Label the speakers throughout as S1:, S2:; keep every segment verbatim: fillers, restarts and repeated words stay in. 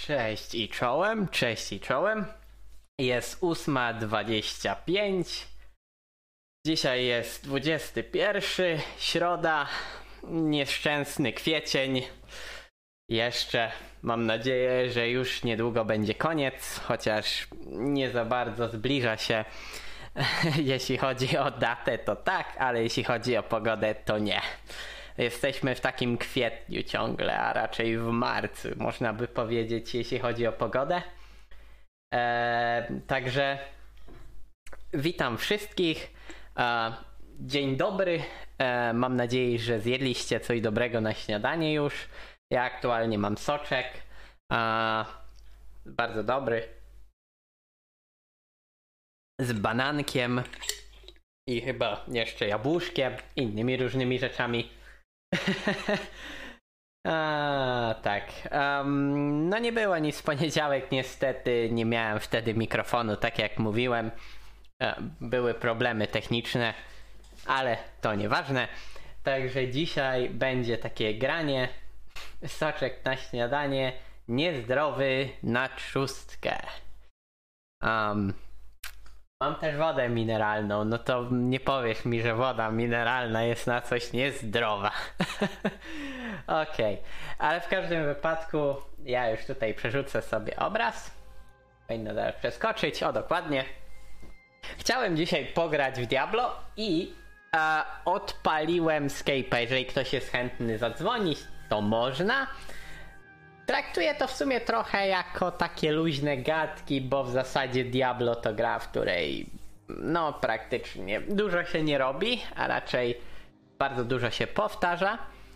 S1: Cześć i czołem, cześć i czołem. Jest ósma dwadzieścia pięć. Dzisiaj jest dwudziesty pierwszy, środa, nieszczęsny kwiecień. Jeszcze mam nadzieję, że już niedługo będzie koniec, chociaż nie za bardzo zbliża się. Jeśli chodzi o datę, to tak, ale jeśli chodzi o pogodę, to nie. Jesteśmy w takim kwietniu ciągle, a raczej w marcu, można by powiedzieć, jeśli chodzi o pogodę. Eee, także witam wszystkich. Eee, dzień dobry. Eee, mam nadzieję, że zjedliście coś dobrego na śniadanie już. Ja aktualnie mam soczek. Eee, bardzo dobry. Z banankiem i chyba jeszcze jabłuszkiem, innymi różnymi rzeczami. A, tak. Um, no nie było nic w poniedziałek, niestety nie miałem wtedy mikrofonu, tak jak mówiłem. Były problemy techniczne, ale to nieważne. Także dzisiaj będzie takie granie. Soczek na śniadanie, niezdrowy na trzustkę. Um, Mam też wodę mineralną, no to nie powiesz mi, że woda mineralna jest na coś niezdrowa. Okej, okay. Ale w każdym wypadku ja już tutaj przerzucę sobie obraz. Powinno zaraz przeskoczyć, o dokładnie. Chciałem dzisiaj pograć w Diablo i e, odpaliłem Skype'a. Jeżeli ktoś jest chętny zadzwonić, to można. Traktuję to w sumie trochę jako takie luźne gadki, bo w zasadzie Diablo to gra, w której no praktycznie dużo się nie robi, a raczej bardzo dużo się powtarza.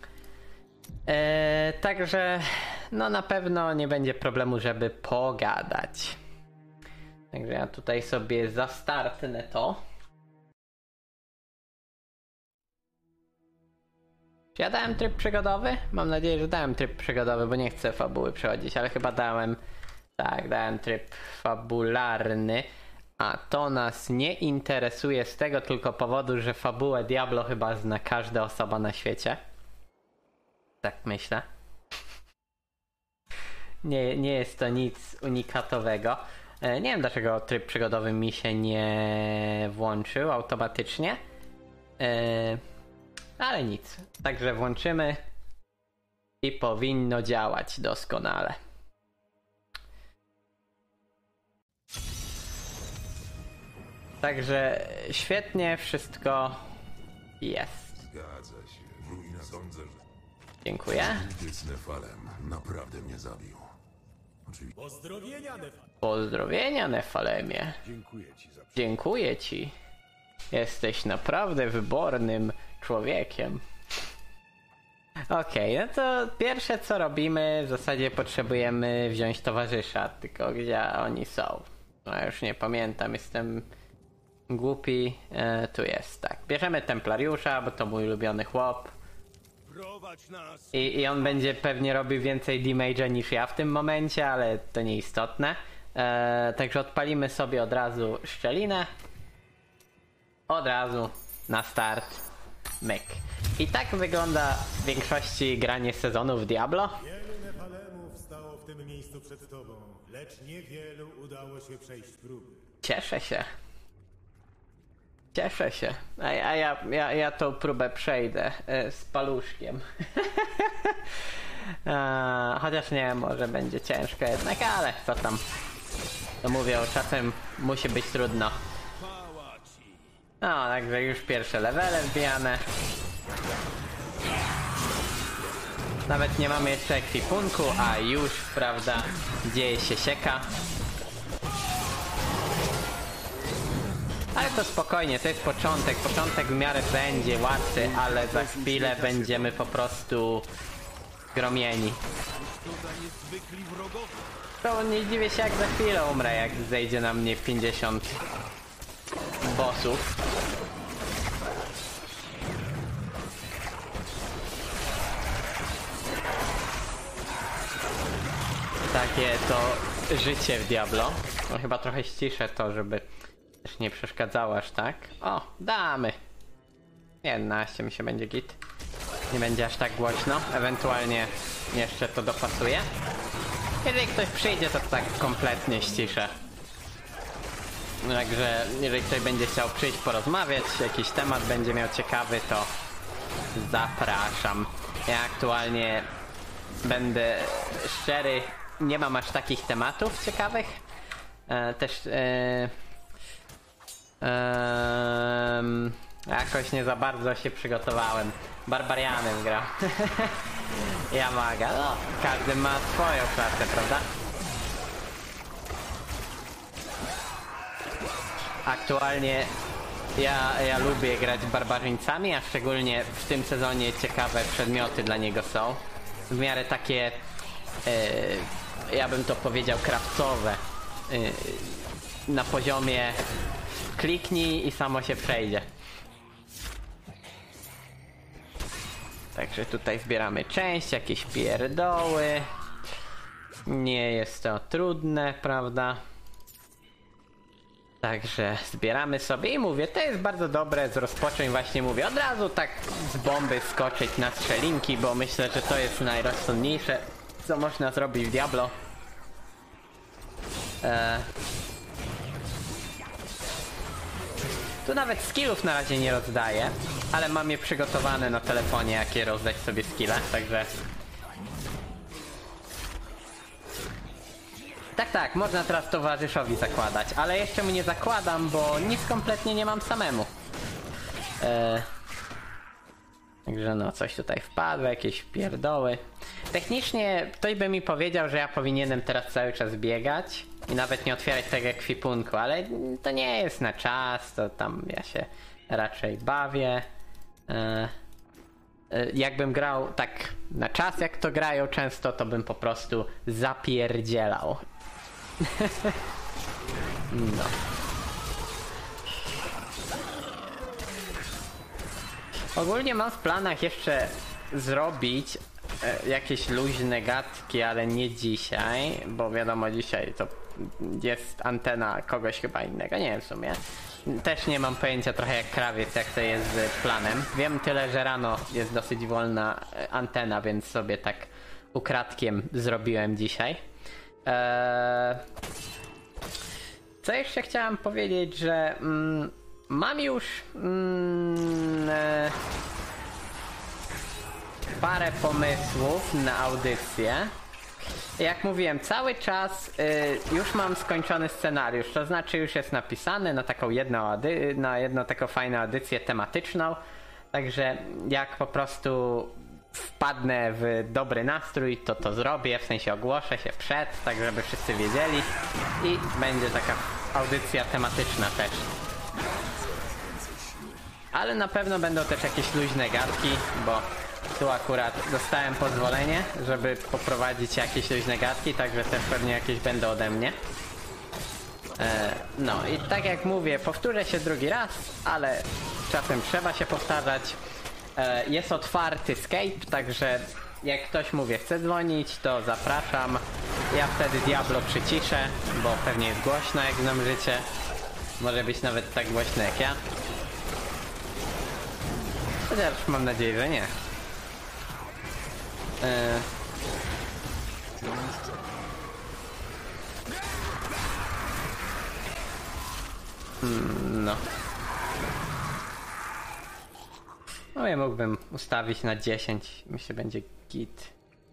S1: Eee, także no na pewno nie będzie problemu, żeby pogadać. Także ja tutaj sobie zastartnę to. Czy ja dałem tryb przygodowy? Mam nadzieję, że dałem tryb przygodowy, bo nie chcę fabuły przechodzić, ale chyba dałem... Tak, dałem tryb fabularny, a to nas nie interesuje z tego tylko powodu, że fabułę Diablo chyba zna każda osoba na świecie. Tak myślę. Nie, nie jest to nic unikatowego. Nie wiem, dlaczego tryb przygodowy mi się nie włączył automatycznie. Eee... Ale nic. Także włączymy i powinno działać doskonale. Także świetnie wszystko jest.
S2: Zgadza się. Ruina sądzę, że
S1: Dziękuję.
S2: z Nefalem naprawdę mnie zabił. Oczywiście.
S3: Pozdrowienia, Nefal.
S1: Pozdrowienia, Nefalemie.
S3: Dziękuję ci za
S1: Dziękuję ci. Jesteś naprawdę wybornym człowiekiem. Okej, okay, no to pierwsze co robimy, w zasadzie potrzebujemy wziąć towarzysza, tylko gdzie oni są? No już nie pamiętam, jestem głupi. E, tu jest, tak. Bierzemy Templariusza, bo to mój ulubiony chłop.
S3: Prowadź nas.
S1: I, i on będzie pewnie robił więcej damage'a niż ja w tym momencie, ale to nieistotne. E, także odpalimy sobie od razu szczelinę. Od razu na start. Myk. I tak wygląda w większości granie sezonu w Diablo.
S3: Wielu Nefalemów stało w tym miejscu przed tobą, lecz niewielu udało się przejść próby.
S1: Cieszę się. Cieszę się. A, a ja, ja, ja tą próbę przejdę e, z paluszkiem. a, chociaż nie, może będzie ciężko jednak, ale co tam. To mówię, czasem musi być trudno. No, także już pierwsze levele wbijane. Nawet nie mamy jeszcze ekwipunku, a już, prawda, dzieje się sieka. Ale to spokojnie, to jest początek. Początek w miarę będzie łatwy, ale za chwilę będziemy po prostu gromieni. To nie dziwię się, jak za chwilę umrę, jak zejdzie na mnie pięćdziesiąt bossów. Takie to życie w Diablo. No chyba trochę ściszę to, żeby też nie przeszkadzało aż tak. O, damy. jedenaście mi się będzie git. Nie będzie aż tak głośno. Ewentualnie jeszcze to dopasuję. Jeżeli ktoś przyjdzie, to tak kompletnie ściszę. Także jeżeli ktoś będzie chciał przyjść porozmawiać, jakiś temat będzie miał ciekawy, to zapraszam. Ja aktualnie będę szczery, nie mam aż takich tematów ciekawych. E, też e, e, jakoś nie za bardzo się przygotowałem. Barbarianem gram. Yamaga, no każdy ma swoją klasę, prawda? Aktualnie ja, ja lubię grać barbarzyńcami, a szczególnie w tym sezonie ciekawe przedmioty dla niego są. W miarę takie, yy, ja bym to powiedział, krawcowe. Yy, na poziomie kliknij i samo się przejdzie. Także tutaj zbieramy część, jakieś pierdoły. Nie jest to trudne, prawda? Także zbieramy sobie i mówię, to jest bardzo dobre z rozpoczęć, właśnie mówię, od razu tak z bomby skoczyć na strzelinki, bo myślę, że to jest najrozsądniejsze, co można zrobić w Diablo. Eee. Tu nawet skillów na razie nie rozdaję, ale mam je przygotowane na telefonie, jakie rozdać sobie skille, także... Tak, tak, można teraz towarzyszowi zakładać, ale jeszcze mu nie zakładam, bo nic kompletnie nie mam samemu. Eee... Także no, coś tutaj wpadło, jakieś pierdoły. Technicznie ktoś by mi powiedział, że ja powinienem teraz cały czas biegać i nawet nie otwierać tego ekwipunku, ale to nie jest na czas, to tam ja się raczej bawię. Eee... Jakbym grał tak na czas, jak to grają często, to bym po prostu zapierdzielał. No. Ogólnie mam w planach jeszcze zrobić e, jakieś luźne gadki, ale nie dzisiaj, bo wiadomo, dzisiaj to jest antena kogoś chyba innego, nie wiem w sumie. Też nie mam pojęcia trochę jak krawiec, jak to jest z planem. Wiem tyle, że rano jest dosyć wolna antena, więc sobie tak ukradkiem zrobiłem dzisiaj. Eee... Co jeszcze chciałem powiedzieć, że mm, mam już mm, e, parę pomysłów na audycję. Jak mówiłem, cały czas y, już mam skończony scenariusz, to znaczy już jest napisany na taką jedną, na jedną taką fajną audycję tematyczną, także jak po prostu wpadnę w dobry nastrój, to to zrobię, w sensie ogłoszę się przed, tak żeby wszyscy wiedzieli i będzie taka audycja tematyczna też. Ale na pewno będą też jakieś luźne gadki, bo tu akurat dostałem pozwolenie, żeby poprowadzić jakieś luźne gadki, także też pewnie jakieś będą ode mnie. E, no i tak jak mówię, powtórzę się drugi raz, ale czasem trzeba się powtarzać. E, jest otwarty Skype, także jak ktoś mówi chce dzwonić, to zapraszam. Ja wtedy Diablo przyciszę, bo pewnie jest głośno, jak znam życie. Może być nawet tak głośno jak ja. Chociaż mam nadzieję, że nie. Eee. Hmm, no. No ja mógłbym ustawić na dziesięć. Myślę, będzie git.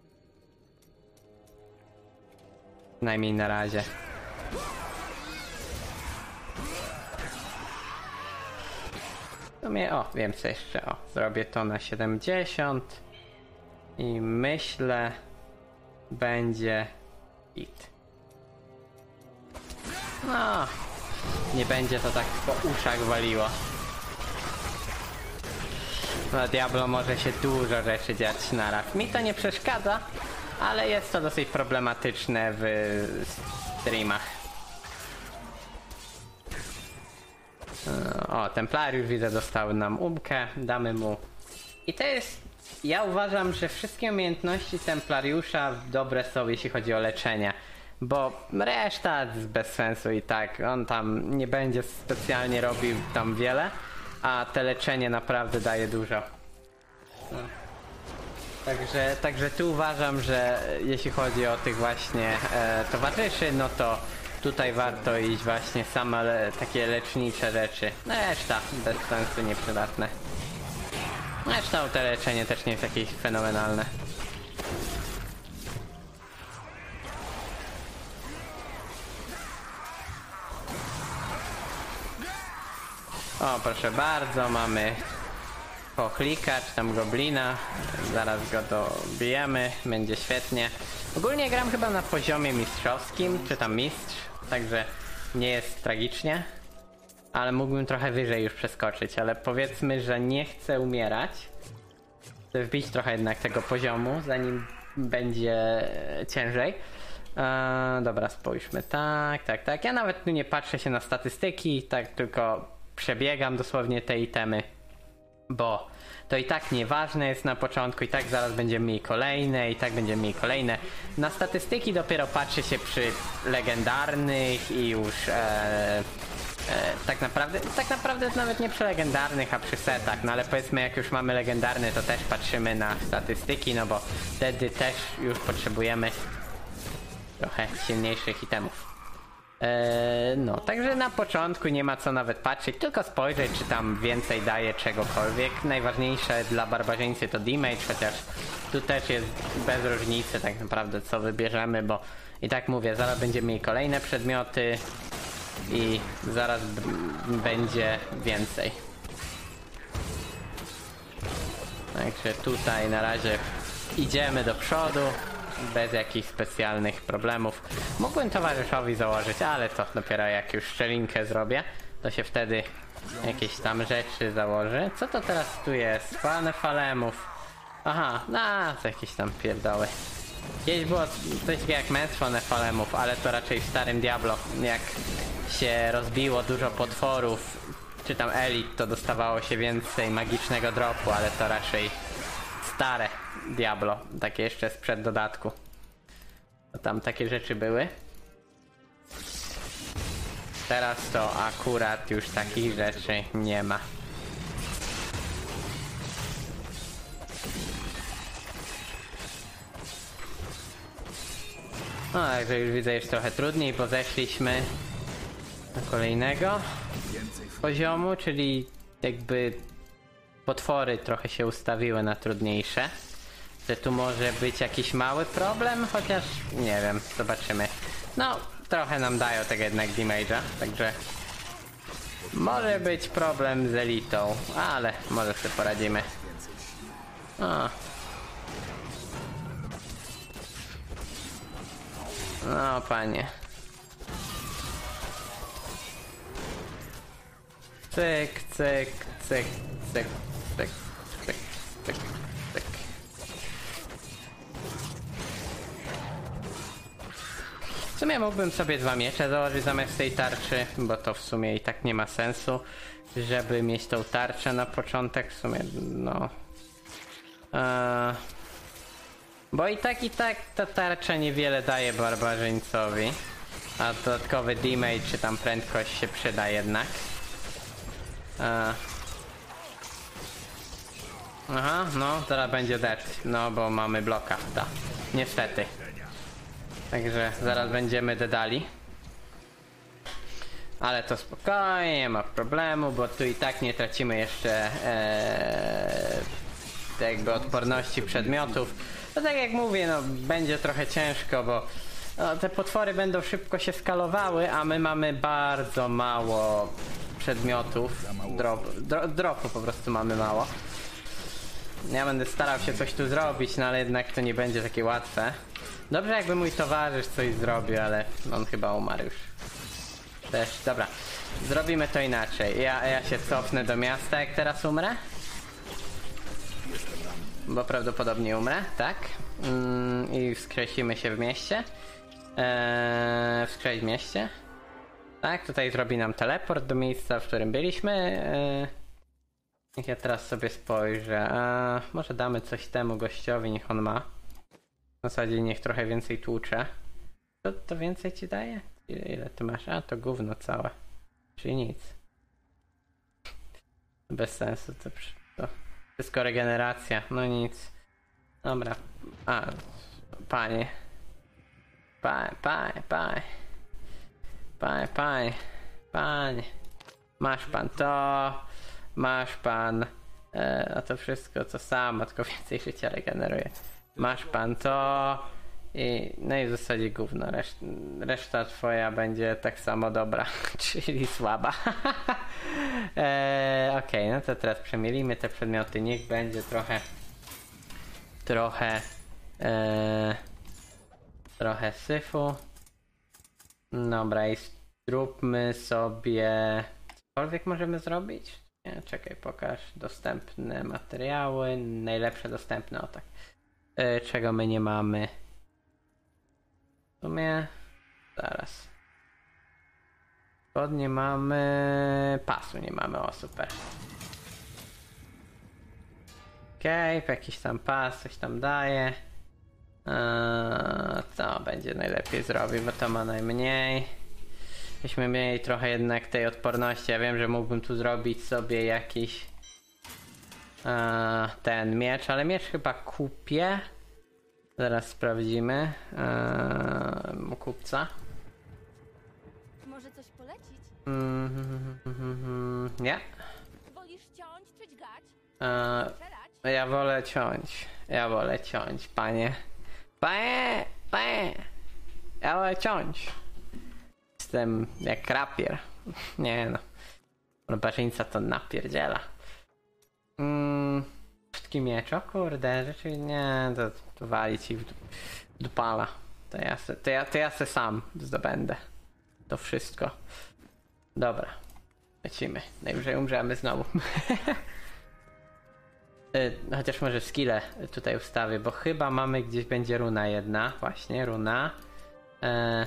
S1: Najmniej na razie. W sumie, o, wiem co jeszcze, o, zrobię to na siedemdziesiąt i myślę, będzie git. No, nie będzie to tak po uszach waliło. Na Diablo może się dużo rzeczy dziać naraz. Mi to nie przeszkadza, ale jest to dosyć problematyczne w streamach. O, Templariusz widzę dostał nam umkę, damy mu. I to jest, ja uważam, że wszystkie umiejętności Templariusza dobre są, jeśli chodzi o leczenie. Bo reszta bez sensu i tak, on tam nie będzie specjalnie robił tam wiele, a te leczenie naprawdę daje dużo. No. Także, także tu uważam, że jeśli chodzi o tych właśnie e, towarzyszy, no to tutaj warto iść właśnie same le, takie lecznicze rzeczy. No reszta bez sensu nieprzydatne. Zresztą to leczenie też nie jest jakieś fenomenalne. O, proszę bardzo, mamy pochlika, czy tam goblina. Zaraz go dobijemy, będzie świetnie. Ogólnie gram chyba na poziomie mistrzowskim, czy tam mistrz, także nie jest tragicznie. Ale mógłbym trochę wyżej już przeskoczyć, ale powiedzmy, że nie chcę umierać. Chcę wbić trochę jednak tego poziomu, zanim będzie ciężej. Eee, dobra, spójrzmy. Tak, tak, tak. Ja nawet tu nie patrzę się na statystyki, tak tylko przebiegam dosłownie te itemy. Bo to i tak nieważne jest na początku, i tak zaraz będziemy mieli kolejne, i tak będziemy mieli kolejne. Na statystyki dopiero patrzy się przy legendarnych i już e, e, tak naprawdę, tak naprawdę nawet nie przy legendarnych, a przy setach. No ale powiedzmy, jak już mamy legendarny, to też patrzymy na statystyki, no bo wtedy też już potrzebujemy trochę silniejszych itemów. Eee, no, także na początku nie ma co nawet patrzeć, tylko spojrzeć, czy tam więcej daje czegokolwiek. Najważniejsze dla barbarzyńcy to damage, chociaż tu też jest bez różnicy tak naprawdę co wybierzemy, bo i tak mówię, zaraz będziemy mieli kolejne przedmioty i zaraz będzie więcej. Także tutaj na razie idziemy do przodu. Bez jakichś specjalnych problemów. Mógłbym towarzyszowi założyć, ale to dopiero jak już szczelinkę zrobię, to się wtedy jakieś tam rzeczy założy. Co to teraz tu jest? Fan falemów. Aha, no to jakieś tam pierdoły. Kiedyś było coś takiego jak męstwo nefalemów, ale to raczej w starym Diablo. Jak się rozbiło dużo potworów, czy tam elit, to dostawało się więcej magicznego dropu, ale to raczej stare Diablo, takie jeszcze sprzed dodatku. To tam takie rzeczy były. Teraz to akurat już takich rzeczy nie ma. No, także już widzę, już trochę trudniej, bo zeszliśmy do kolejnego poziomu, czyli jakby potwory trochę się ustawiły na trudniejsze. Że tu może być jakiś mały problem, chociaż nie wiem, zobaczymy. No, trochę nam dają tego jednak damage'a, także może być problem z elitą, ale może sobie poradzimy. O. No, panie. Cyk, cyk, cyk, cyk, cyk, cyk, cyk, cyk. W sumie mógłbym sobie dwa miecze założyć zamiast tej tarczy, bo to w sumie i tak nie ma sensu, żeby mieć tą tarczę na początek. W sumie, no... Eee... Bo i tak, i tak ta tarcza niewiele daje barbarzyńcowi, a dodatkowy damage czy tam prędkość się przyda jednak. Eee... Aha, no teraz będzie dead, no bo mamy bloka, da. Niestety. Także zaraz będziemy dedali. Ale to spokojnie, nie ma problemu, bo tu i tak nie tracimy jeszcze ee, tego odporności przedmiotów. No tak jak mówię, no będzie trochę ciężko, bo no, te potwory będą szybko się skalowały, a my mamy bardzo mało przedmiotów. Drop, dro, dropu po prostu mamy mało. Ja będę starał się coś tu zrobić, no ale jednak to nie będzie takie łatwe. Dobrze jakby mój towarzysz coś zrobił, ale on chyba umarł już. Też, dobra. Zrobimy to inaczej. Ja, ja się cofnę do miasta, jak teraz umrę. Bo prawdopodobnie umrę, tak? Mm, I wskresimy się w mieście. Eee, wskreś w mieście. Tak, tutaj zrobi nam teleport do miejsca, w którym byliśmy. Eee, niech ja teraz sobie spojrzę. Eee, może damy coś temu gościowi, niech on ma. W zasadzie niech trochę więcej tłucze. To, to więcej ci daje? Ile, ile ty masz? A, to gówno całe. Czyli nic. Bez sensu to, to wszystko regeneracja. No nic. Dobra. A, panie. Panie, panie, panie. Panie, panie. Panie. Masz pan to. Masz pan. E, a to wszystko to samo, tylko więcej życia regeneruje. Masz pan to. I, no i w zasadzie gówno. Reszt, reszta twoja będzie tak samo dobra, czyli słaba. e, Okej, okay, no to teraz przemielimy te przedmioty. Niech będzie trochę trochę e, trochę syfu. Dobra, i zróbmy sobie cokolwiek możemy zrobić. Nie, czekaj, pokaż dostępne materiały, najlepsze dostępne, o tak. E, czego my nie mamy? W sumie zaraz. Spodnie mamy, pasu nie mamy, o super. Okej, okay, jakiś tam pas, coś tam daje. Eee, co będzie najlepiej zrobić, bo to ma najmniej. Byśmy mieli trochę jednak tej odporności. Ja wiem, że mógłbym tu zrobić sobie jakiś eee, ten miecz, ale miecz chyba kupię. Zaraz sprawdzimy. Eee, kupca.
S4: Może coś polecić?
S1: Mm, mm, mm, nie.
S4: Wolisz ciąć czy dźgać?
S1: Eee,
S4: Strzelać?
S1: ja wolę ciąć. Ja wolę ciąć, panie. Panie! Panie! Ja wolę ciąć. Jestem jak rapier. Nie no. Barbarzyńca to napierdziela. Mm, wszystkie miecz, o kurde, rzeczywiście nie, to, to wali ci w, w dupala. To ja, se, to, ja, to ja se sam zdobędę. To wszystko. Dobra. Lecimy. Najwyżej umrzemy znowu. Chociaż może skille tutaj ustawię, bo chyba mamy gdzieś będzie runa jedna. Właśnie, runa. Eee,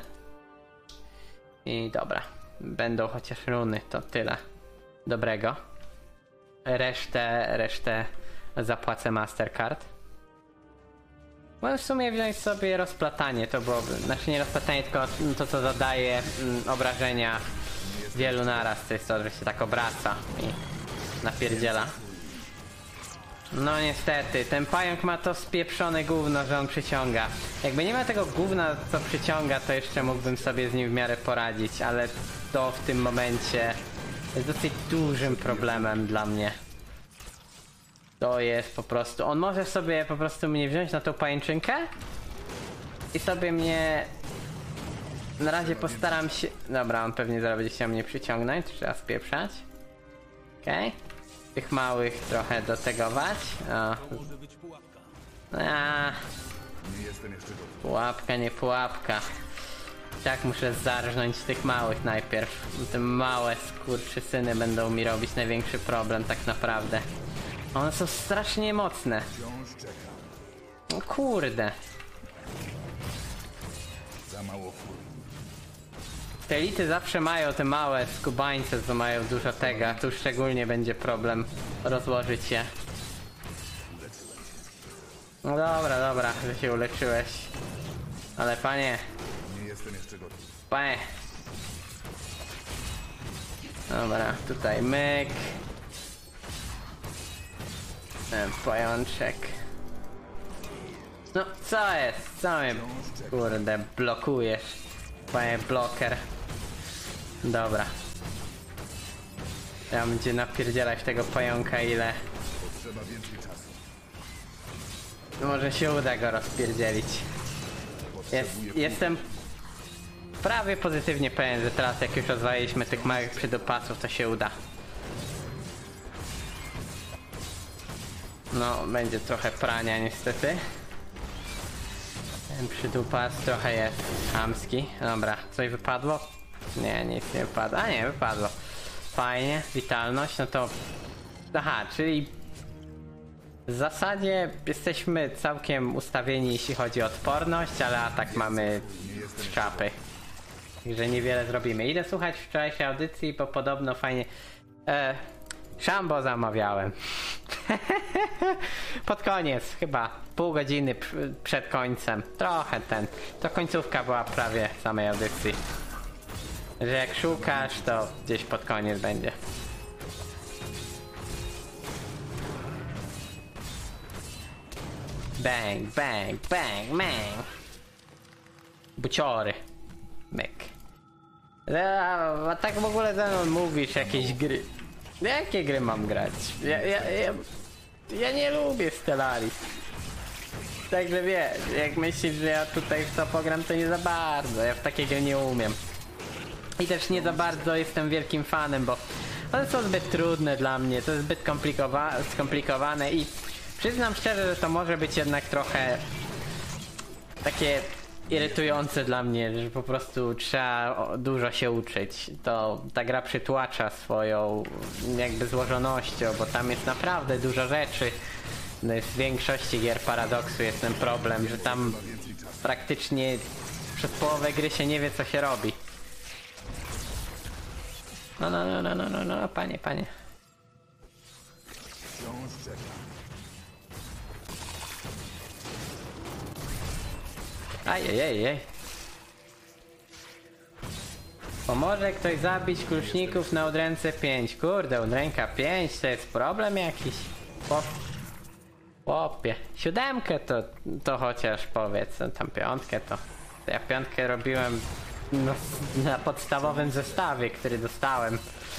S1: I dobra. Będą chociaż runy, to tyle dobrego. Resztę, resztę zapłacę Mastercard. Możesz w sumie wziąć sobie rozplatanie, to byłoby, znaczy nie rozplatanie, tylko to co zadaje mm, obrażenia wielu naraz, to jest to, że się tak obraca i napierdziela. No niestety, ten pająk ma to spieprzone gówno, że on przyciąga. Jakby nie ma tego gówna, co przyciąga, to jeszcze mógłbym sobie z nim w miarę poradzić, ale to w tym momencie jest dosyć dużym problemem dla mnie. To jest po prostu... On może sobie po prostu mnie wziąć na tą pajęczynkę i sobie mnie... Na razie postaram się... Dobra, on pewnie zaraz będzie chciał mnie przyciągnąć, trzeba spieprzać. Okej. Okay. Tych małych trochę dotegować. O. A. Pułapka, nie pułapka. Tak, muszę zarżnąć tych małych najpierw. Te małe skurczysyny będą mi robić największy problem tak naprawdę. One są strasznie mocne. O kurde. Te elity zawsze mają te małe skubańce, co mają dużo tego. Tu szczególnie będzie problem rozłożyć się. No dobra, dobra, że się uleczyłeś. Ale panie. Panie. Dobra, tutaj myk. Ten pajączek. No co jest? Co mnie kurde blokujesz? Panie bloker. Dobra. Ja będzie napierdzielać tego pająka ile. Może się uda go rozpierdzielić. Jest, jestem prawie pozytywnie pewien, że teraz jak już rozwaliliśmy tych małych przydupasów, to się uda. No, będzie trochę prania niestety. Ten przydupas trochę jest chamski. Dobra, coś wypadło? Nie, nic nie wypadło. A nie, wypadło. Fajnie, witalność, no to... Aha, czyli... W zasadzie jesteśmy całkiem ustawieni, jeśli chodzi o odporność, ale atak mamy z czapy. Także niewiele zrobimy. Idę słuchać wczorajszej audycji, bo podobno fajnie... E, Szambo zamawiałem. Pod koniec, chyba pół godziny przed końcem. Trochę ten. To końcówka była prawie samej audycji. Że jak szukasz, to gdzieś pod koniec będzie. Bang, bang, bang, bang. Buciory. Myk. A, a tak w ogóle ze mną mówisz jakieś gry. Jakie gry mam grać? Ja, ja, ja, ja nie lubię Stellaris. Także wiesz, jak myślisz, że ja tutaj w to pogram, to nie za bardzo. Ja w takie gry nie umiem. I też nie za bardzo jestem wielkim fanem, bo one są zbyt trudne dla mnie, to jest zbyt komplikowa skomplikowane i przyznam szczerze, że to może być jednak trochę takie irytujące dla mnie, że po prostu trzeba dużo się uczyć. To ta gra przytłacza swoją jakby złożonością, bo tam jest naprawdę dużo rzeczy. No jest w większości gier Paradoksu jest ten problem, że tam praktycznie przez połowę gry się nie wie, co się robi. No, no, no, no, no, no, no, panie, panie. Ajajajaj. Pomoże ktoś zabić kluczników na udręce pięć. Kurde, udręka pięć to jest problem jakiś. Chłop... Chłopie. Siódemkę to, to chociaż powiedz, tam piątkę to... to ja piątkę robiłem no, na podstawowym zestawie, który dostałem.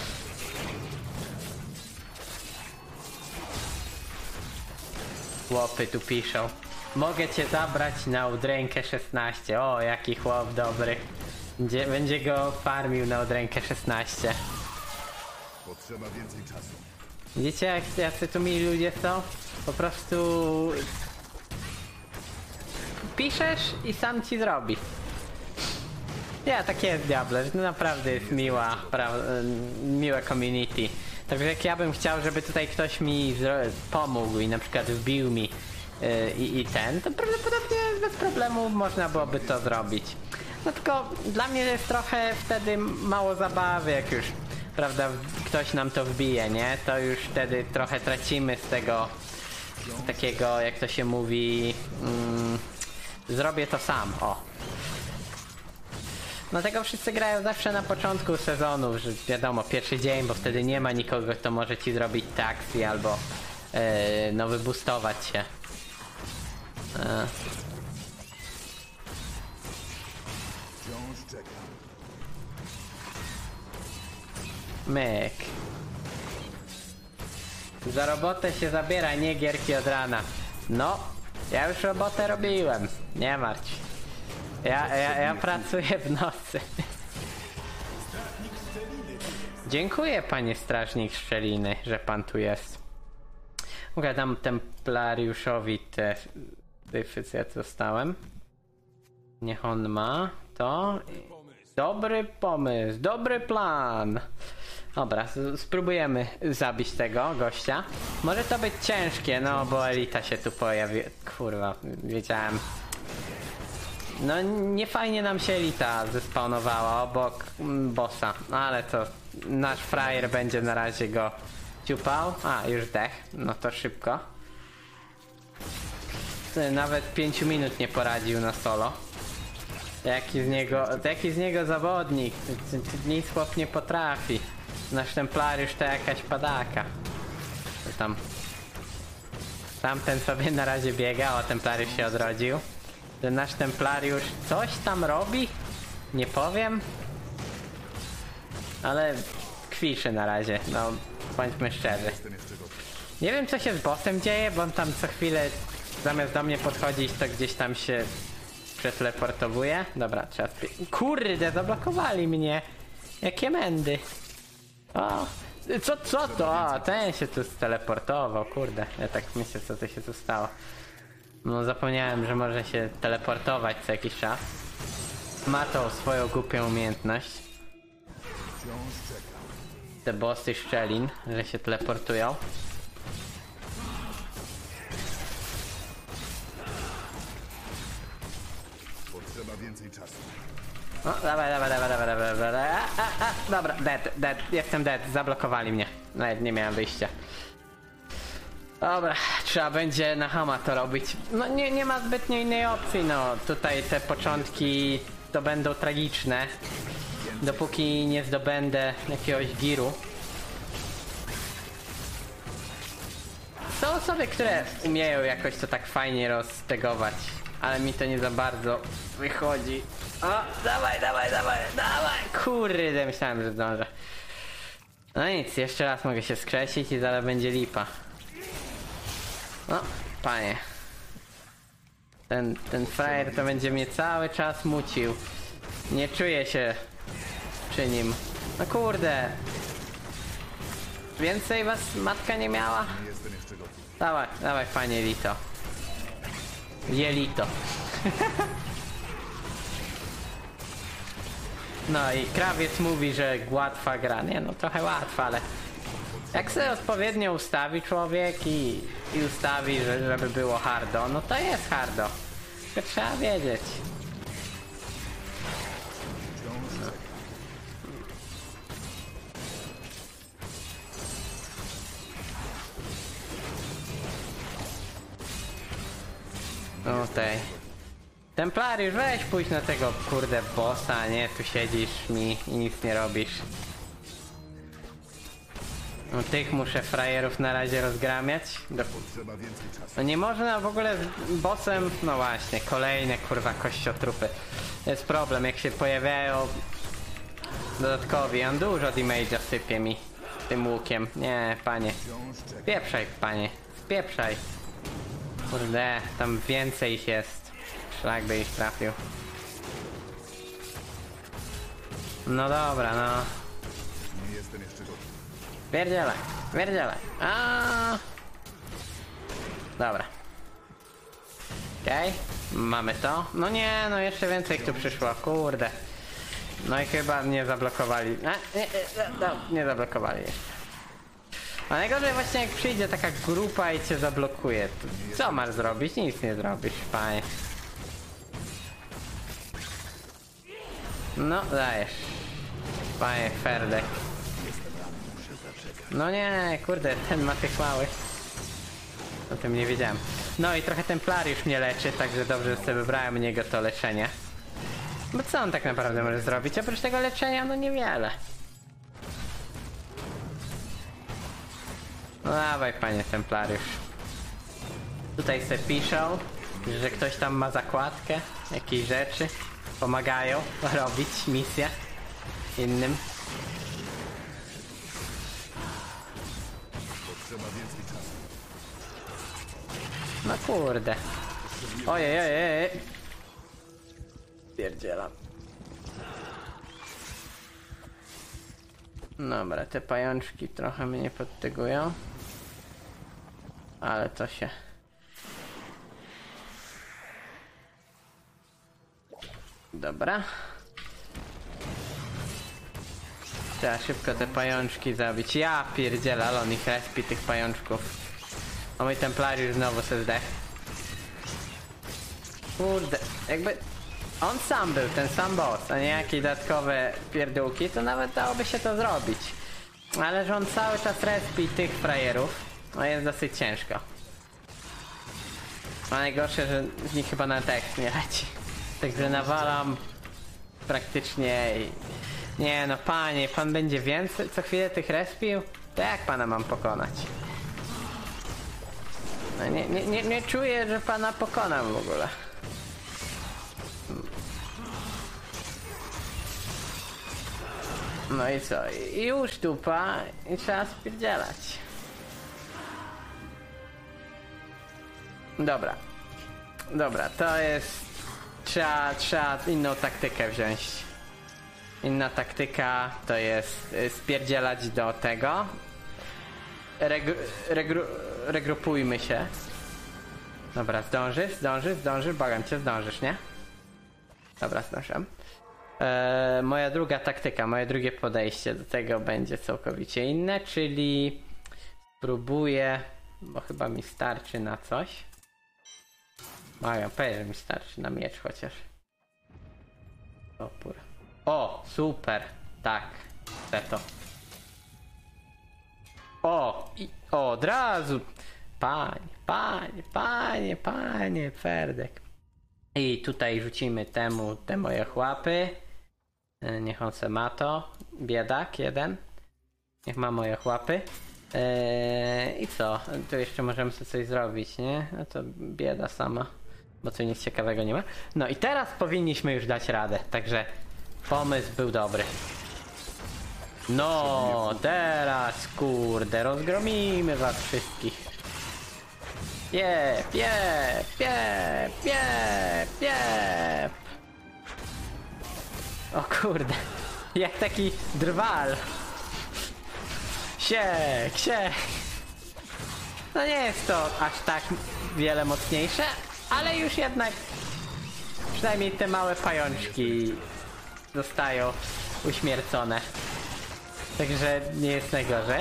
S1: Chłopy tu piszą. Mogę cię zabrać na udrękę szesnaście. O, jaki chłop dobry. Będzie, będzie go farmił na udrękę szesnaście.
S2: Potrzeba więcej czasu.
S1: Widzicie, jak jacy tu mili ludzie są? Po prostu... piszesz i sam ci zrobi. Ja, tak jest Diablo, że to naprawdę jest miła, miłe community. Także jak ja bym chciał, żeby tutaj ktoś mi pomógł i na przykład wbił mi yy, i, i ten, to prawdopodobnie bez problemu można byłoby to zrobić. No tylko dla mnie jest trochę wtedy mało zabawy, jak już, prawda, ktoś nam to wbije, nie? To już wtedy trochę tracimy z tego, z takiego, jak to się mówi, mm, zrobię to sam, o. Dlatego wszyscy grają zawsze na początku sezonu, że wiadomo, pierwszy dzień, bo wtedy nie ma nikogo, kto może ci zrobić taksi albo yy, no wyboostować się. Yy.
S2: Wciąż czekam.
S1: Myk. Za robotę się zabiera, nie gierki od rana. No, ja już robotę robiłem, nie martw się. Ja, ja, ja pracuję w nocy. Dziękuję, panie strażnik Szczeliny, że pan tu jest. Mogę dam templariuszowi te dyfy, co ja dostałem. Niech on ma to. Dobry pomysł, dobry plan. Dobra, spróbujemy zabić tego gościa. Może to być ciężkie, no bo elita się tu pojawi. Kurwa, wiedziałem. No nie fajnie nam się elita zespawnowała obok bossa, ale to nasz frajer będzie na razie go ciupał. A, już dech, no to szybko. Nawet pięciu minut nie poradził na solo. Jaki z niego, jaki z niego zawodnik, nic chłop nie potrafi. Nasz templariusz to jakaś padaka. Tam Tamten sobie na razie biega, o templariusz się odrodził. Ten nasz templariusz coś tam robi? Nie powiem. Ale kwiszy na razie, no bądźmy szczerzy. Nie wiem co się z bossem dzieje, bo on tam co chwilę zamiast do mnie podchodzić to gdzieś tam się przeteleportowuje. Dobra, trzeba spie... Kurde, zablokowali mnie. Jakie mędy. O, co, co to? O, ten się tu steleportował, kurde. Ja tak myślę, co to się tu stało. No zapomniałem, że może się teleportować co jakiś czas. Ma tą swoją głupią umiejętność. Te bossy szczelin, że się teleportują.
S2: Potrzeba więcej czasu.
S1: No, dawaj, dawaj, dawaj, dawaj, dawaj, dawaj. A, a, a, dobra, dead, dead, jestem dead, zablokowali mnie. Nawet nie miałem wyjścia. Dobra, trzeba będzie na hama to robić. No nie, nie ma zbytnio innej opcji, no. Tutaj te początki to będą tragiczne. Dopóki nie zdobędę jakiegoś giru. są osoby, które umieją jakoś to tak fajnie roztegować, ale mi to nie za bardzo wychodzi. O, dawaj, dawaj, dawaj, dawaj! Kurde, myślałem, że zdążę. No nic, jeszcze raz mogę się skrzesić i zaraz będzie lipa. No, panie. Ten, ten frajer to będzie mnie cały czas mucił. Nie czuję się przy nim. No kurde. Więcej was matka nie miała? Dawaj, dawaj panie Lito. Jelito. No i krawiec mówi, że łatwa gra. Nie no, trochę łatwa, ale jak sobie odpowiednio ustawi człowiek i, i ustawi, że, żeby było hardo, no to jest hardo. Tylko trzeba wiedzieć. No tej. Templariusz, weź pójdź na tego kurde bossa, nie? Tu siedzisz mi i nic nie robisz. No tych muszę frajerów na razie rozgramiać. Do... No nie można w ogóle z bossem... No właśnie, kolejne kurwa kościotrupy. To jest problem, jak się pojawiają dodatkowi. On dużo damage'a sypie mi tym łukiem. Nie, panie. Spieprzaj, panie. Spieprzaj. Kurde, tam więcej ich jest. Szlak by ich trafił. No dobra, no. Pierdzielaj, pierdzielaj. A. Dobra. Okej, okay. Mamy to. No nie, no jeszcze więcej tu przyszło, kurde. No i chyba nie zablokowali. A, nie, nie, no, nie zablokowali jeszcze. A najgorzej właśnie jak przyjdzie taka grupa i cię zablokuje. To co masz zrobić? Nic nie zrobisz, panie. No, dajesz. Panie Ferdek. No nie, kurde, ten ma tych małych. O tym nie wiedziałem. No i trochę Templariusz mnie leczy, także dobrze, że sobie wybrałem niego to leczenie. Bo co on tak naprawdę może zrobić? Oprócz tego leczenia, no niewiele. No dawaj, panie Templariusz. Tutaj se piszą, że ktoś tam ma zakładkę, jakieś rzeczy. Pomagają robić misję innym. No kurde. Ojej, ojej, ojej. Pierdzielam. Dobra, te pajączki trochę mnie podtygują. Ale to się... Dobra. Trzeba szybko te pajączki zabić. Ja pierdzielę, ale on ich respi, tych pajączków. A mój Templariusz znowu se zdechł. Kurde, jakby... On sam był, ten sam boss, a nie jakieś dodatkowe pierdółki, to nawet dałoby się to zrobić. Ale że on cały czas respi tych frajerów, no jest dosyć ciężko. A najgorsze, że z nich chyba na tekst nie leci. Także nawalam praktycznie i... Nie no panie, pan będzie więcej co chwilę tych respił? To jak pana mam pokonać? No nie, nie, nie, nie czuję, że pana pokonam w ogóle. No i co? I już dupa i trzeba spierdzielać. Dobra. Dobra, to jest... Trzeba, trzeba inną taktykę wziąć. Inna taktyka to jest spierdzielać do tego. Regru, regru, regrupujmy się. Dobra, zdążysz, zdążysz, zdążysz, błagam cię, zdążysz, nie? Dobra, zdążyłem. Eee, moja druga taktyka, moje drugie podejście do tego będzie całkowicie inne, czyli spróbuję, bo chyba mi starczy na coś. Mają, pewnie mi starczy na miecz chociaż. Opór. O, super, tak, chcę to. O, i o, od razu. Panie, panie, panie, panie, Ferdek. I tutaj rzucimy temu te moje chłapy. Niech on se ma to. Biedak jeden. Niech ma moje chłapy. Eee, I co? Tu jeszcze możemy sobie coś zrobić, nie? No to bieda sama, bo tu nic ciekawego nie ma. No i teraz powinniśmy już dać radę, także pomysł był dobry. No, teraz kurde, rozgromimy was wszystkich. Piep, piep, piep, piep, piep. O kurde, jak taki drwal. Siek, siek. No nie jest to aż tak wiele mocniejsze, ale już jednak przynajmniej te małe pajączki zostają uśmiercone. Także nie jest najgorzej.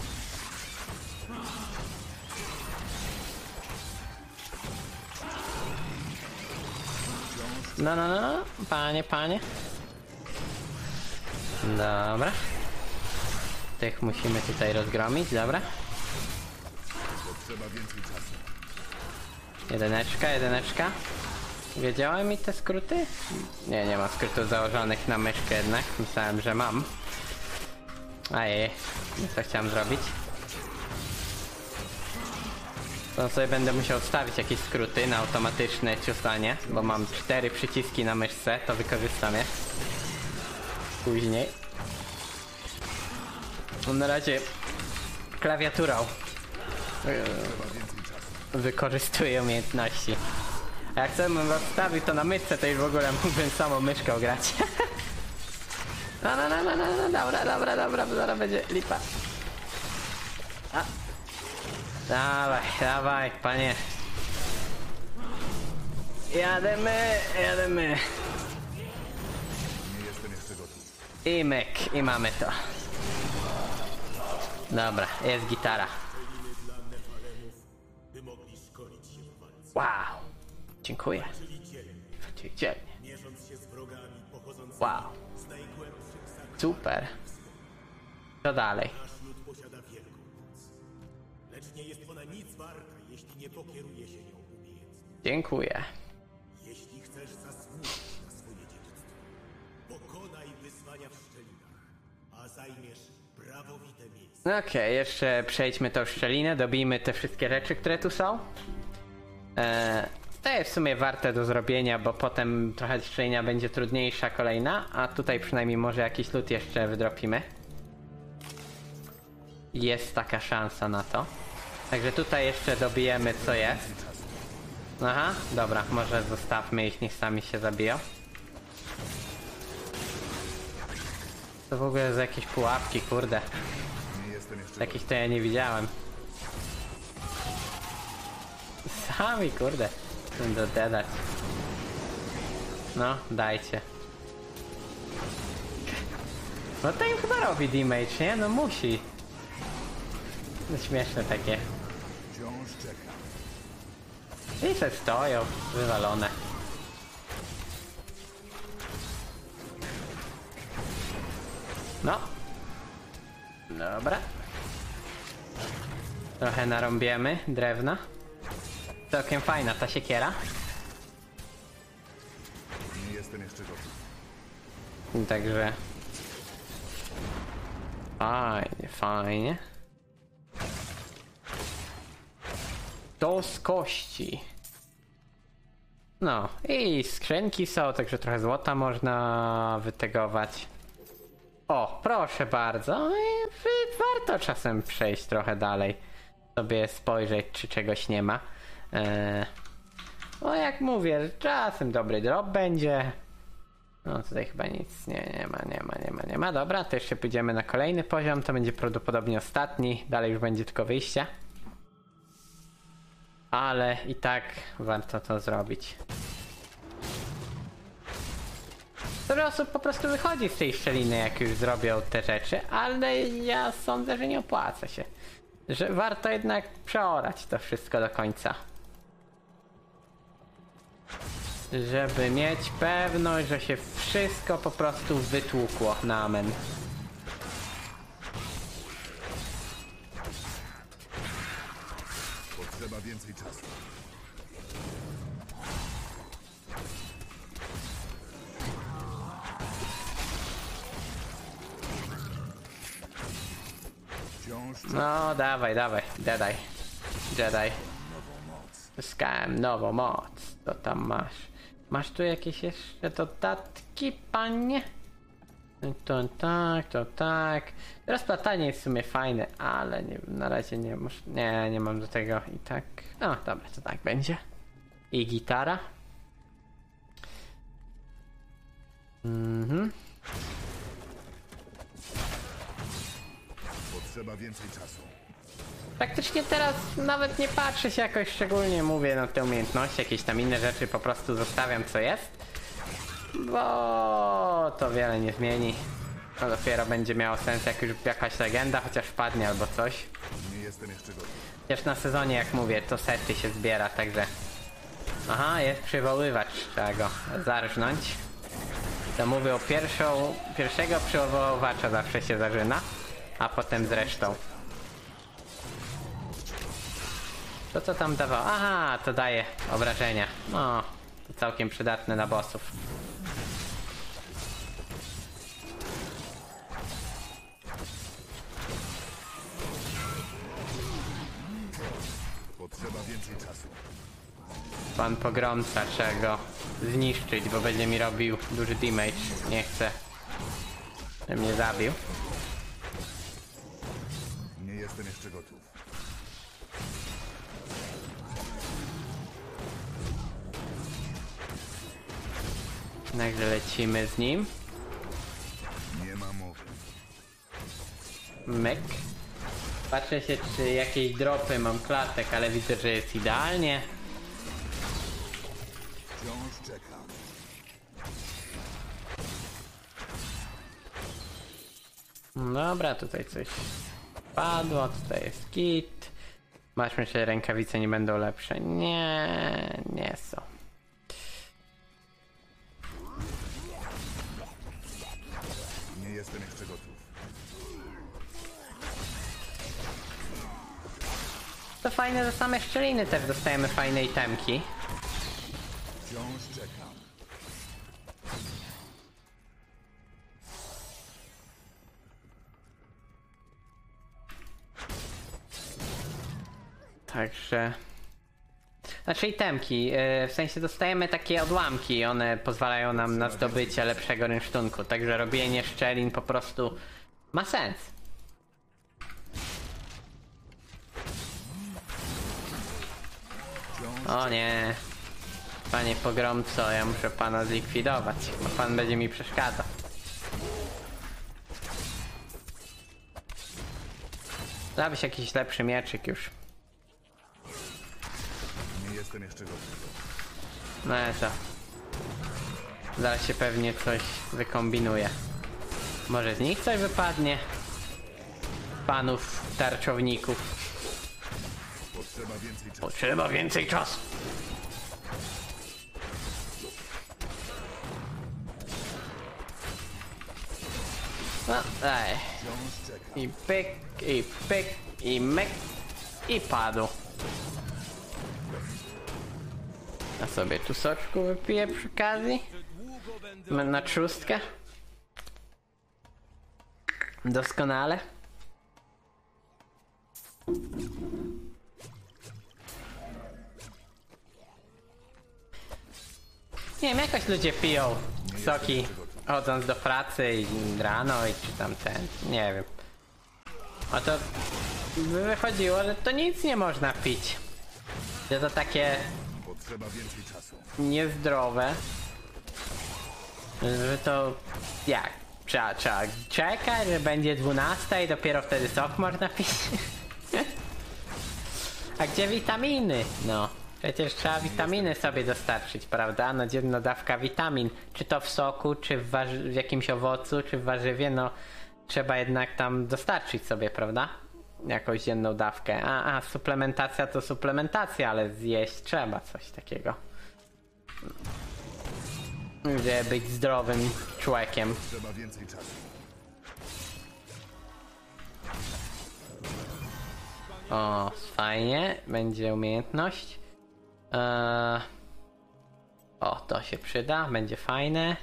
S1: No, no, no, no, panie, panie. Dobra. Tych musimy tutaj rozgromić, dobra. Jedyneczka, jedyneczka. Wiedziałem mi te skróty? Nie, nie ma skrótów założonych na myszkę jednak. Myślałem, że mam. Ajej, co chciałem zrobić? To sobie będę musiał wstawić jakieś skróty na automatyczne ciosanie, bo mam cztery przyciski na myszce, to wykorzystam je później. Na razie klawiaturą wykorzystuję umiejętności. A jak sobie bym wstawił to na myszce, to już w ogóle mógłbym samą myszką grać. No, no, no, no, no, no, dobra, dobra, dobra, bo zaraz będzie lipa. A. Dawaj, dawaj, panie. Jademy, jademy. I myk, i mamy to. Dobra, jest gitara. Wow, dziękuję. Dzielnie. Wow. Super. Co dalej?
S3: Lecz nie jest ona nic warta, jeśli nie pokieruje się nią umiejętnie.
S1: Dziękuję.
S3: Jeśli chcesz zasłużyć na swoje dziedzictwo, pokonaj wyzwania w szczelinach, a zajmiesz prawowite miejsce.
S1: Okej, okay, jeszcze przejdźmy tą szczelinę, dobijmy te wszystkie rzeczy, które tu są. Eee, to jest w sumie warte do zrobienia, bo potem trochę szczelina będzie trudniejsza kolejna, a tutaj przynajmniej może jakiś loot jeszcze wydropimy. Jest taka szansa na to. Także tutaj jeszcze dobijemy co jest. Aha, dobra, może zostawmy ich, niech sami się zabiją. To w ogóle za jakieś pułapki, kurde. Takich to ja nie widziałem. Sami, kurde. Będę dodać. No, dajcie. No to im chyba robi damage, nie? No musi. No śmieszne takie. I se stoją, wywalone. No. Dobra. Trochę narąbiemy drewna. Całkiem fajna ta siekiera.
S2: Nie jestem jeszcze gotów.
S1: Także... Fajnie, fajnie. To z kości. No i skrzynki są, także trochę złota można wytegować. O, proszę bardzo. I warto czasem przejść trochę dalej. Sobie spojrzeć, czy czegoś nie ma. Eee, no jak mówię, czasem dobry drop będzie. No tutaj chyba nic nie, nie ma, nie ma, nie ma, nie ma. Dobra, to jeszcze pójdziemy na kolejny poziom. To będzie prawdopodobnie ostatni. Dalej już będzie tylko wyjście. Ale i tak warto to zrobić. Dużo osób po prostu wychodzi z tej szczeliny, jak już zrobią te rzeczy, ale ja sądzę, że nie opłaca się. Że warto jednak przeorać to wszystko do końca. Żeby mieć pewność, że się wszystko po prostu wytłukło na amen.
S2: Potrzeba więcej czasu. Wciąż
S1: No, dawaj, dawaj, Jedi. Jedi. Zyskałem nową moc. Co tam masz? Masz tu jakieś jeszcze dodatki, panie? To tak, to tak. Rozplatanie jest w sumie fajne, ale nie, na razie nie, nie, nie mam do tego i tak. No dobra, to tak będzie. I gitara. Mhm.
S5: Potrzeba więcej czasu.
S1: Praktycznie teraz nawet nie patrzę się jakoś szczególnie, mówię na te umiejętności, jakieś tam inne rzeczy po prostu zostawiam co jest. Bo to wiele nie zmieni. To dopiero będzie miało sens jak już jakaś legenda chociaż wpadnie albo coś.
S5: Nie jestem jeszcze gotów.
S1: Chociaż na sezonie jak mówię to sety się zbiera, także... Aha, jest przywoływacz, trzeba go zarżnąć. To mówię o pierwszą, pierwszego przywoływacza zawsze się zażyna, a potem z resztą. To co tam dawało? Aha, to daje obrażenia. No, to całkiem przydatne na bossów.
S5: Potrzeba więcej czasu.
S1: Pan pogromca, trzeba go zniszczyć, bo będzie mi robił duży damage. Nie chcę, żeby mnie zabił.
S5: Nie jestem jeszcze gotów.
S1: Nagle lecimy z nim.
S5: Nie ma mowy.
S1: Myk. Patrzę się, czy jakieś dropy mam klatek, ale widzę, że jest idealnie.
S5: Wciąż czekam.
S1: Dobra, tutaj coś padło, tutaj jest kit. Masz myślę, że rękawice nie będą lepsze. Nie, nie są.
S5: Nie jestem jeszcze gotów.
S1: To fajne, że same szczeliny też dostajemy fajne itemki.
S5: Wciąż czekam.
S1: Także... Znaczy itemki, yy, w sensie dostajemy takie odłamki, one pozwalają nam na zdobycie lepszego rynsztunku, także robienie szczelin po prostu ma sens. O nie, panie pogromco, ja muszę pana zlikwidować, bo pan będzie mi przeszkadzał. Dabyś jakiś lepszy mieczyk już.
S5: Nie jestem jeszcze gotów.
S1: No ale co? Zaraz się pewnie coś wykombinuje. Może z nich coś wypadnie? Panów tarczowników.
S5: Potrzeba więcej czasu.
S1: Potrzeba więcej czasu. No, daj.
S5: Wciąż czekam.
S1: I pyk, i pyk, i myk, i padł. A sobie tu soczku wypiję przy okazji. Na trzustkę. Doskonale. Nie wiem, jakoś ludzie piją soki chodząc do pracy i rano i czy tam ten, nie wiem. A to by wychodziło, że to nic nie można pić. Że to takie
S5: Potrzeba więcej czasu.
S1: niezdrowe. Że to jak? Trzeba, trzeba czekać, że będzie dwunasta i dopiero wtedy sok można pić. A gdzie witaminy? No, przecież trzeba witaminy sobie dostarczyć, prawda? No dzienna dawka witamin. Czy to w soku, czy w, warzy- w jakimś owocu, czy w warzywie, no trzeba jednak tam dostarczyć sobie, prawda? Jakąś dzienną dawkę. A, a suplementacja to suplementacja, ale zjeść trzeba coś takiego. Żeby być zdrowym człowiekiem.
S5: Potrzeba więcej czasu.
S1: O, fajnie, będzie umiejętność. Eee, o, to się przyda, będzie fajne.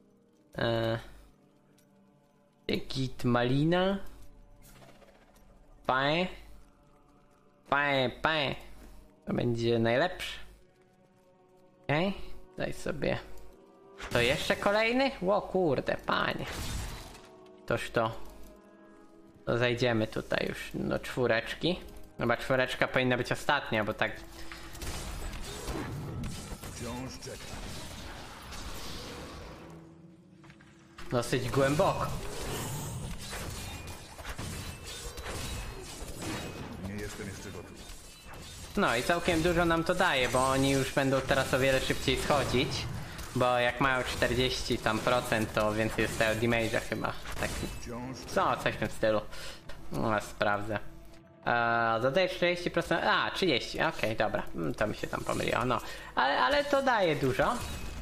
S1: Eee, git malina. Paj. Paj, paj. To będzie najlepszy. Okej, okay. Daj sobie. To jeszcze kolejny? Ło kurde, panie. Toż to. To zajdziemy tutaj już do czwóreczki. Chyba czwóreczka powinna być ostatnia, bo tak.
S5: Wciąż czekam.
S1: Dosyć głęboko.
S5: Nie jestem jeszcze gotów.
S1: No i całkiem dużo nam to daje, bo oni już będą teraz o wiele szybciej schodzić. Bo jak mają czterdzieści tam procent, to więcej dostają damage'a chyba. Tak.
S5: Wciąż
S1: Co, coś w tym stylu. No, sprawdzę. Eee, zadaje czterdzieści procent. A, trzydzieści. Okej, okay, dobra. To mi się tam pomyliło. No. Ale, ale to daje dużo.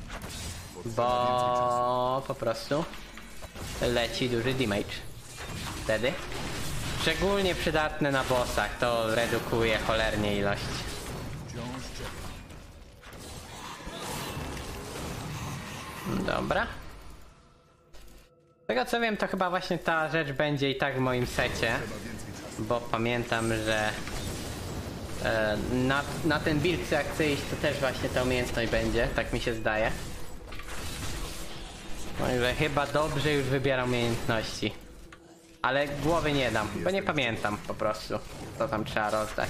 S1: Bo po prostu leci duży damage. Wtedy. Szczególnie przydatne na bossach. To redukuje cholernie ilość.
S5: wciąż czekam.
S1: Dobra. Z tego co wiem, to chyba właśnie ta rzecz będzie i tak w moim secie. Bo pamiętam, że e, na, na ten build, jak chcę iść, to też właśnie ta umiejętność będzie. Tak mi się zdaje. Także chyba dobrze już wybieram umiejętności. Ale głowy nie dam, bo nie pamiętam po prostu, co tam trzeba rozdać.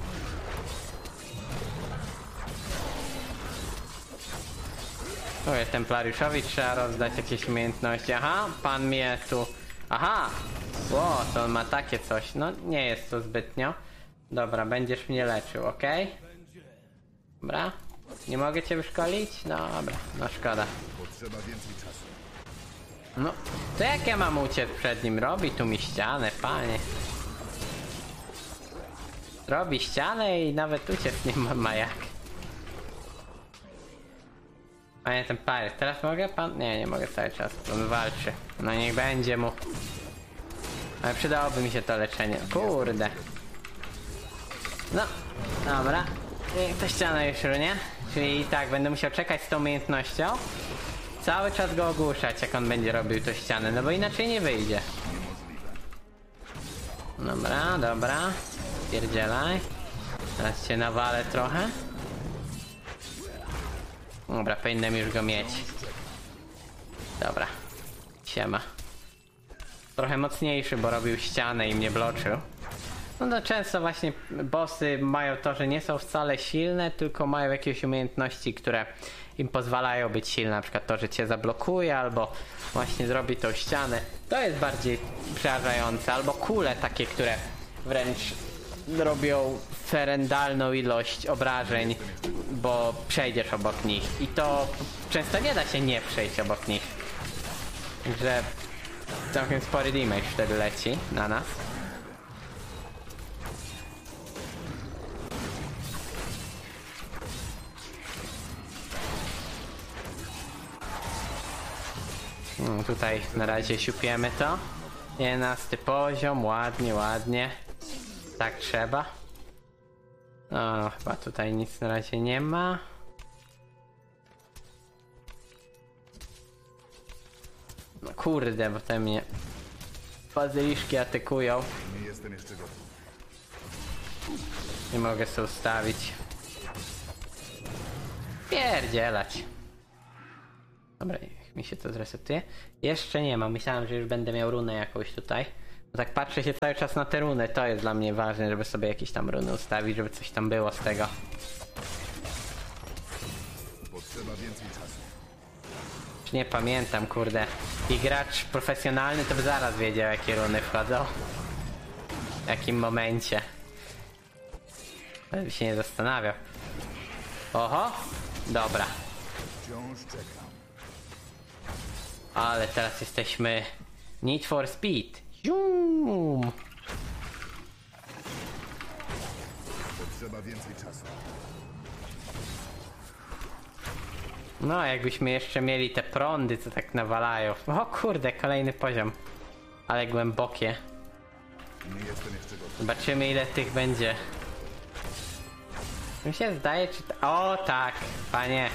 S1: Oj, templariuszowi trzeba rozdać jakieś umiejętności. Aha, pan mnie tu... Aha! Ło, to on ma takie coś. No, nie jest to zbytnio. Dobra, będziesz mnie leczył, ok? Dobra. Nie mogę cię wyszkolić? No, dobra, no szkoda.
S5: Potrzeba więcej czasu.
S1: No, to jak ja mam uciec przed nim? Robi tu mi ścianę, panie. Robi ścianę i nawet uciec nie ma, ma jak. Panie ten pary, teraz mogę pan? Nie, nie mogę cały czas, on walczy. No niech będzie mu. Ale przydałoby mi się to leczenie, kurde. No, dobra. Niech ta ściana już runie. Czyli tak, będę musiał czekać z tą umiejętnością. Cały czas go ogłuszać, jak on będzie robił tę ścianę, no bo inaczej nie wyjdzie. Dobra, dobra. Pierdzielaj. Teraz cię nawalę trochę. Dobra, powinienem już go mieć. Dobra. Siema. Trochę mocniejszy, bo robił ścianę i mnie bloczył. No to często właśnie bossy mają to, że nie są wcale silne, tylko mają jakieś umiejętności, które im pozwalają być silne. Na przykład to, że cię zablokuje, albo właśnie zrobi tą ścianę. To jest bardziej przerażające. Albo kule takie, które wręcz robią ferendalną ilość obrażeń, bo przejdziesz obok nich. I to często nie da się nie przejść obok nich. Także całkiem spory damage wtedy leci na nas. Hmm, tutaj na razie siupiemy to. jedenasty poziom, ładnie, ładnie. Tak trzeba. No, chyba tutaj nic na razie nie ma. No kurde, bo te mnie bazyliszki atakują.
S5: Nie jestem jeszcze gotów.
S1: Nie mogę sobie ustawić. Pierdzielać. Dobra, mi się to zresetuje. Jeszcze nie ma, myślałem, że już będę miał runę jakąś tutaj. No tak patrzę się cały czas na te runy, to jest dla mnie ważne, żeby sobie jakieś tam runy ustawić, żeby coś tam było z tego.
S5: Potrzeba więcej czasu.
S1: Już nie pamiętam, kurde. I gracz profesjonalny to by zaraz wiedział, jakie runy wchodzą. W jakim momencie. By się nie zastanawiał. Oho, dobra.
S5: Wciąż czekam.
S1: Ale teraz jesteśmy Need for Speed. Zoom.
S5: Potrzeba więcej czasu.
S1: No, jakbyśmy jeszcze mieli te prądy, co tak nawalają. O kurde, kolejny poziom. Ale głębokie.
S5: Nie jestem jeszcze gotów.
S1: Zobaczymy, ile tych będzie. Mi się zdaje, czy... Ta... O tak, panie.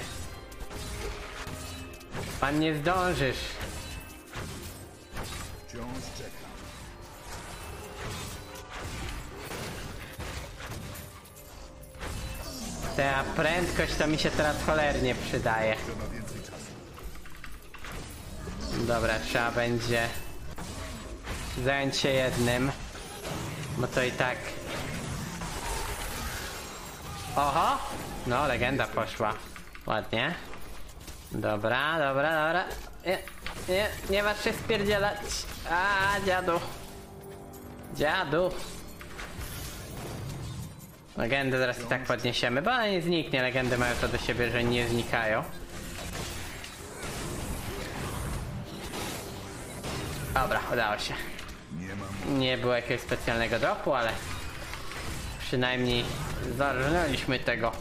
S1: Pan nie zdążysz.
S5: Wciąż czekam.
S1: Ta prędkość to mi się teraz cholernie przydaje.
S5: Trzeba więcej czasu.
S1: Dobra, trzeba będzie zająć się jednym, bo to i tak... Oho! No, legenda poszła. Ładnie. Dobra, dobra, dobra. Nie, nie, nie masz się spierdzielać. A, dziadu. Dziadu. Legendy zaraz i tak podniesiemy, bo ona nie zniknie. Legendy mają to do siebie, że nie znikają. Dobra, udało się.
S5: Nie mam.
S1: Nie było jakiegoś specjalnego dropu, ale przynajmniej zarżnęliśmy tego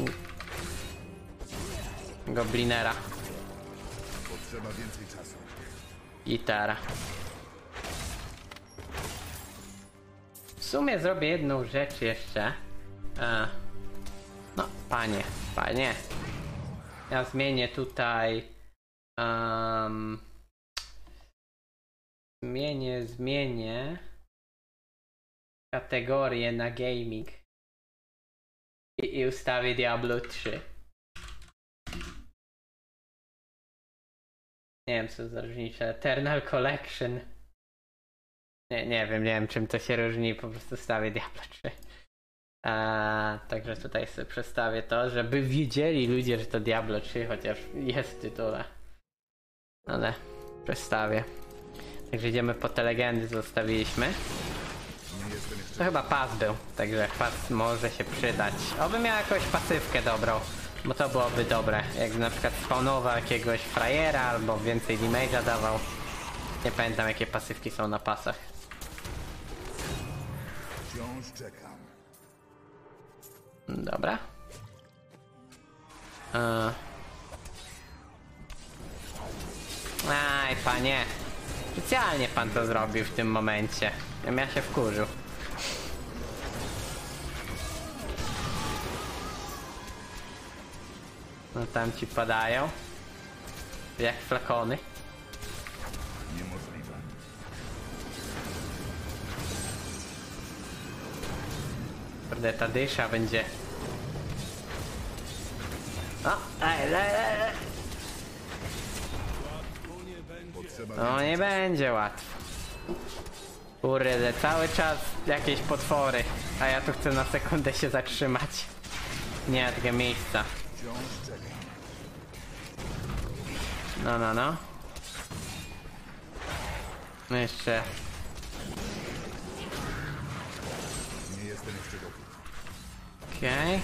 S1: goblinera.
S5: Potrzeba więcej czasu.
S1: Gitara. W sumie zrobię jedną rzecz jeszcze. E, no, panie, panie. Ja zmienię tutaj. Um, zmienię, zmienię kategorię na gaming. I, i ustawię Diablo trzy. Nie wiem co za różnica. Eternal Collection. Nie, nie wiem, nie wiem czym to się różni, po prostu stawię Diablo trzy. A, także tutaj sobie przestawię to, żeby wiedzieli ludzie, że to Diablo trzy, chociaż jest w tytule. Ale przestawię. Także idziemy po te legendy, co zostawiliśmy.
S5: Nie jestem jeszcze.
S1: To chyba pas był, także pas może się przydać. Oby miał jakąś pasywkę dobrą, bo to byłoby dobre. Jakby na przykład spawnował jakiegoś frajera albo więcej damage'a dawał. Nie pamiętam jakie pasywki są na pasach.
S5: Wciąż czekam.
S1: Dobra. Eee. Aj, panie. Specjalnie pan to zrobił w tym momencie. Ja się wkurzył. No tam ci padają. Jak flakony.
S5: Niemożliwe.
S1: Kurde, ta dysza będzie... O, ej, ej, ej, ej.
S5: Potrzeba
S1: No
S5: więcej
S1: nie będzie łatwo. Kurde, cały czas jakieś potwory. A ja tu chcę na sekundę się zatrzymać. Nie ma takiego miejsca.
S5: Wciąż czekam.
S1: No, no, no. No jeszcze...
S5: Nie jestem jeszcze gotów.
S1: Okej. Okay.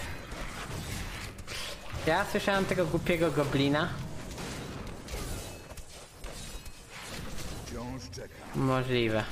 S1: Ja słyszałem tego głupiego goblina.
S5: Wciąż czekam.
S1: Możliwe.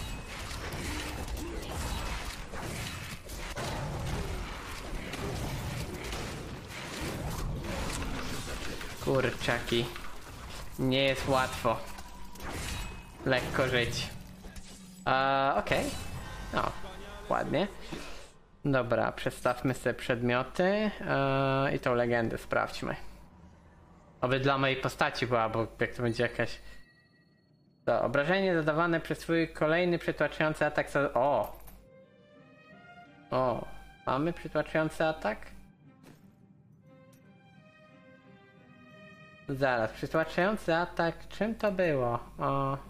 S1: Kurczaki. Nie jest łatwo. Lekko żyć. Eee, okej. Okay. No, ładnie. Dobra, przestawmy sobie przedmioty eee, i tą legendę sprawdźmy. Oby dla mojej postaci była, bo jak to będzie jakaś... To obrażenie zadawane przez swój kolejny przytłaczający atak... Za... O! O! Mamy przytłaczający atak? Zaraz, przytłaczający atak, czym to było? O...